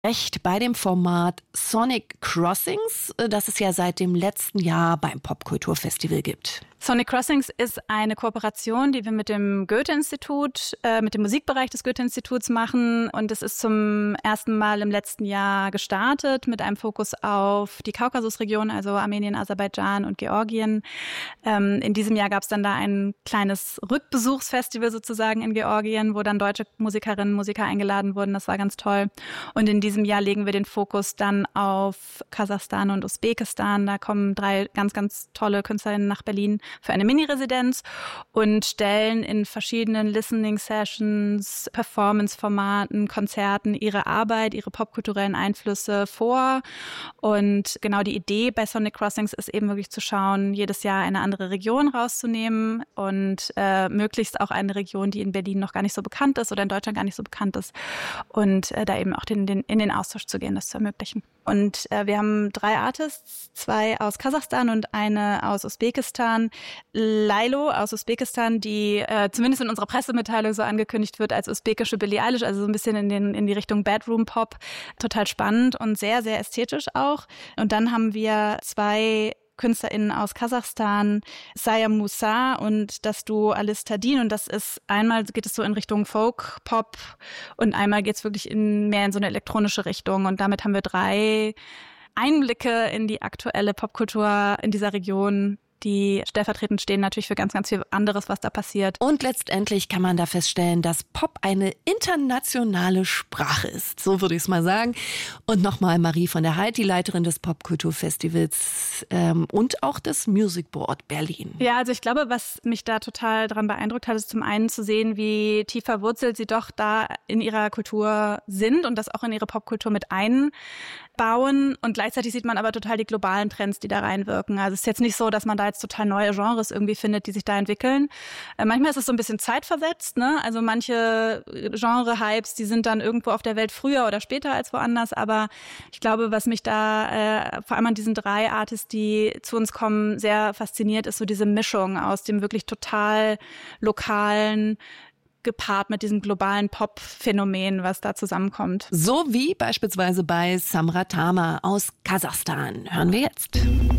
Recht bei dem Format Sonic Crossings, das es ja seit dem letzten Jahr beim Popkulturfestival gibt. Sonic Crossings ist eine Kooperation, die wir mit dem Goethe-Institut, mit dem Musikbereich des Goethe-Instituts machen. Und es ist zum ersten Mal im letzten Jahr gestartet mit einem Fokus auf die Kaukasusregion, also Armenien, Aserbaidschan und Georgien. In diesem Jahr gab es dann da ein kleines Rückbesuchsfestival sozusagen in Georgien, wo dann deutsche Musikerinnen und Musiker eingeladen wurden. Das war ganz toll. Und in diesem Jahr legen wir den Fokus dann auf Kasachstan und Usbekistan. Da kommen 3 ganz, ganz tolle Künstlerinnen nach Berlin für eine Mini-Residenz und stellen in verschiedenen Listening-Sessions, Performance-Formaten, Konzerten ihre Arbeit, ihre popkulturellen Einflüsse vor. Und genau die Idee bei Sonic Crossings ist eben wirklich zu schauen, jedes Jahr eine andere Region rauszunehmen und möglichst auch eine Region, die in Berlin noch gar nicht so bekannt ist oder in Deutschland gar nicht so bekannt ist und da eben auch in den Austausch zu gehen, das zu ermöglichen. Und wir haben 3 Artists, 2 aus Kasachstan und eine aus Usbekistan. Lailo aus Usbekistan, die zumindest in unserer Pressemitteilung so angekündigt wird als usbekische Billie Eilish, also so ein bisschen in die Richtung Bedroom-Pop. Total spannend und sehr, sehr ästhetisch auch. Und dann haben wir 2 KünstlerInnen aus Kasachstan, Sayam Musa und das Duo Alice Tadin. Und das ist, einmal geht es so in Richtung Folk, Pop und einmal geht es wirklich mehr in so eine elektronische Richtung. Und damit haben wir 3 Einblicke in die aktuelle Popkultur in dieser Region, die stellvertretend stehen natürlich für ganz, ganz viel anderes, was da passiert. Und letztendlich kann man da feststellen, dass Pop eine internationale Sprache ist. So würde ich es mal sagen. Und nochmal Marie von der Heid, die Leiterin des Popkulturfestivals und auch des Music Board Berlin. Ja, also ich glaube, was mich da total dran beeindruckt hat, ist zum einen zu sehen, wie tief verwurzelt sie doch da in ihrer Kultur sind und das auch in ihre Popkultur mit einbauen. Und gleichzeitig sieht man aber total die globalen Trends, die da reinwirken. Also es ist jetzt nicht so, dass man da jetzt total neue Genres irgendwie findet, die sich da entwickeln. Manchmal ist es so ein bisschen zeitversetzt, ne? Also manche Genre-Hypes, die sind dann irgendwo auf der Welt früher oder später als woanders. Aber ich glaube, was mich da vor allem an diesen 3 Artists, die zu uns kommen, sehr fasziniert, ist so diese Mischung aus dem wirklich total lokalen gepaart mit diesem globalen Pop-Phänomen, was da zusammenkommt. So wie beispielsweise bei Samra Tama aus Kasachstan. Hören wir jetzt.